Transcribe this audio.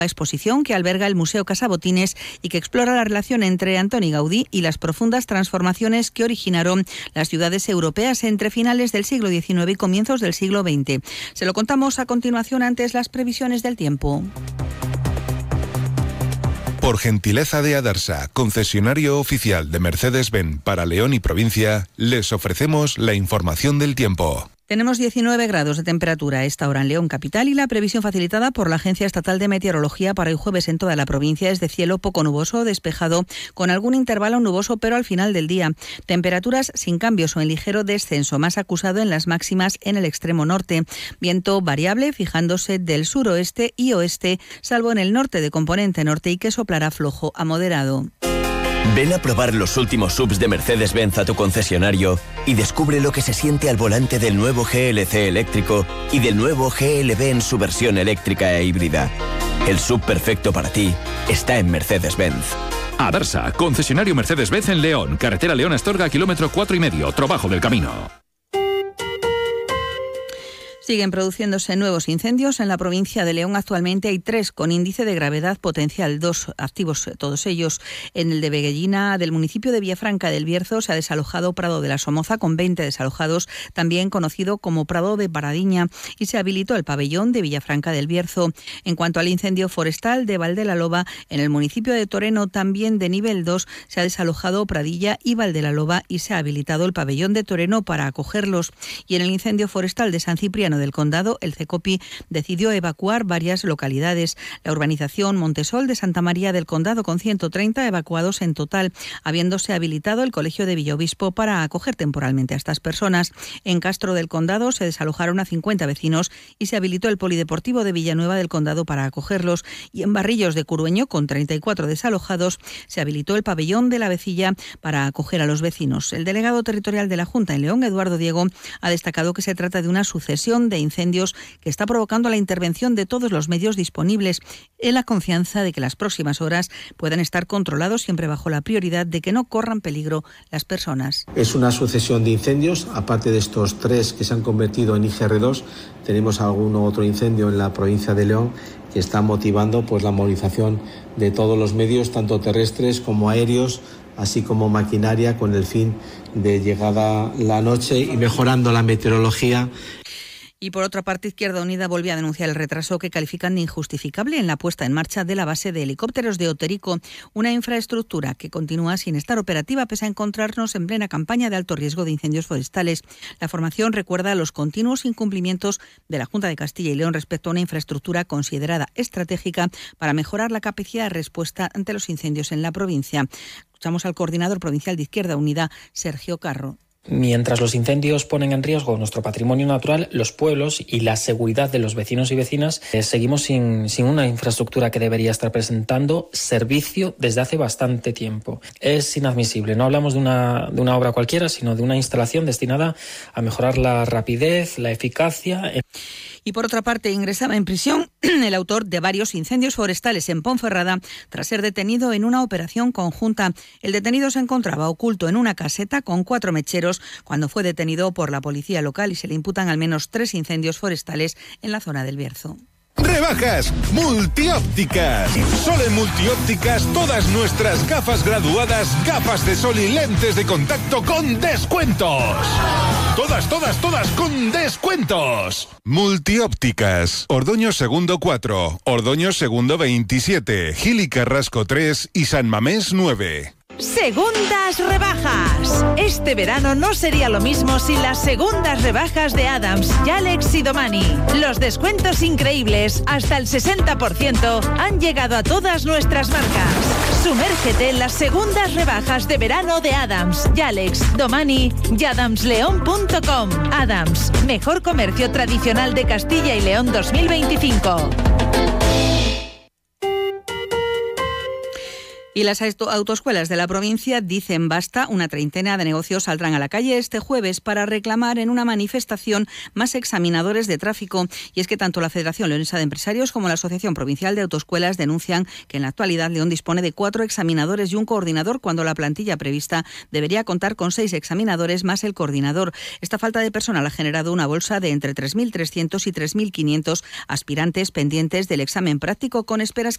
exposición que alberga el Museo Casa Botines y que explora la relación entre Antoni Gaudí y las profundas transformaciones que originaron las ciudades europeas entre finales del siglo XIX y comienzos del siglo XX. Se lo contamos a continuación, antes las previsiones del tiempo. Por gentileza de Adarsa, concesionario oficial de Mercedes-Benz para León y provincia, les ofrecemos la información del tiempo. Tenemos 19 grados de temperatura a esta hora en León capital y la previsión facilitada por la Agencia Estatal de Meteorología para el jueves en toda la provincia es de cielo poco nuboso, despejado, con algún intervalo nuboso, pero al final del día. Temperaturas sin cambios o en ligero descenso, más acusado en las máximas en el extremo norte. Viento variable fijándose del suroeste y oeste, salvo en el norte de componente norte, y que soplará flojo a moderado. Ven a probar los últimos SUVs de Mercedes-Benz a tu concesionario y descubre lo que se siente al volante del nuevo GLC eléctrico y del nuevo GLB en su versión eléctrica e híbrida. El SUV perfecto para ti está en Mercedes-Benz. Adarsa, concesionario Mercedes-Benz en León, carretera León-Astorga, kilómetro 4,5, Trabajo del Camino. Siguen produciéndose nuevos incendios en la provincia de León. Actualmente hay 3 con índice de gravedad potencial, 2 activos, todos ellos. En el de Veguellina, del municipio de Villafranca del Bierzo, se ha desalojado Prado de la Somoza con 20 desalojados, también conocido como Prado de Paradiña, y se habilitó el pabellón de Villafranca del Bierzo. En cuanto al incendio forestal de Valdelaloba, en el municipio de Toreno, también de nivel 2, se ha desalojado Pradilla y Valdelaloba y se ha habilitado el pabellón de Toreno para acogerlos. Y en el incendio forestal de San Cipriano del Condado, el CECOPI decidió evacuar varias localidades. La urbanización Montesol de Santa María del Condado, con 130 evacuados en total, habiéndose habilitado el Colegio de Villaobispo para acoger temporalmente a estas personas. En Castro del Condado se desalojaron a 50 vecinos y se habilitó el Polideportivo de Villanueva del Condado para acogerlos. Y en Barrillos de Curueño, con 34 desalojados, se habilitó el pabellón de la Vecilla para acoger a los vecinos. El delegado territorial de la Junta en León, Eduardo Diego, ha destacado que se trata de una sucesión de incendios que está provocando la intervención de todos los medios disponibles, en la confianza de que las próximas horas puedan estar controlados, siempre bajo la prioridad de que no corran peligro las personas. Es una sucesión de incendios. Aparte de estos 3 que se han convertido en IGR2, tenemos algún otro incendio en la provincia de León que está motivando la movilización de todos los medios, tanto terrestres como aéreos, así como maquinaria, con el fin de, llegada la noche y mejorando la meteorología. Y por otra parte, Izquierda Unida volvió a denunciar el retraso que califican de injustificable en la puesta en marcha de la base de helicópteros de Oterico, una infraestructura que continúa sin estar operativa pese a encontrarnos en plena campaña de alto riesgo de incendios forestales. La formación recuerda los continuos incumplimientos de la Junta de Castilla y León respecto a una infraestructura considerada estratégica para mejorar la capacidad de respuesta ante los incendios en la provincia. Escuchamos al coordinador provincial de Izquierda Unida, Sergio Carro. Mientras los incendios ponen en riesgo nuestro patrimonio natural, los pueblos y la seguridad de los vecinos y vecinas, seguimos sin una infraestructura que debería estar presentando servicio desde hace bastante tiempo. Es inadmisible. No hablamos de una obra cualquiera, sino de una instalación destinada a mejorar la rapidez, la eficacia. Y por otra parte, ingresaba en prisión el autor de varios incendios forestales en Ponferrada tras ser detenido en una operación conjunta. El detenido se encontraba oculto en una caseta con 4 mecheros cuando fue detenido por la policía local y se le imputan al menos 3 incendios forestales en la zona del Bierzo. Rebajas Multiópticas. Solo en Multiópticas todas nuestras gafas graduadas, gafas de sol y lentes de contacto con descuentos. Todas con descuentos. Multiópticas. Ordoño Segundo 4, Ordoño Segundo 27, Gil y Carrasco 3 y San Mamés 9. Segundas rebajas. Este verano no sería lo mismo sin las segundas rebajas de Adams, Yalex y Domani. Los descuentos increíbles, hasta el 60%, han llegado a todas nuestras marcas. Sumérgete en las segundas rebajas de verano de Adams, Yalex, Domani y adamsleon.com. Adams, mejor comercio tradicional de Castilla y León 2025. Y las autoescuelas de la provincia dicen basta. Una treintena de negocios saldrán a la calle este jueves para reclamar en una manifestación más examinadores de tráfico. Y es que tanto la Federación Leonesa de Empresarios como la Asociación Provincial de Autoescuelas denuncian que en la actualidad León dispone de 4 examinadores y un coordinador, cuando la plantilla prevista debería contar con 6 examinadores más el coordinador. Esta falta de personal ha generado una bolsa de entre 3.300 y 3.500 aspirantes pendientes del examen práctico, con esperas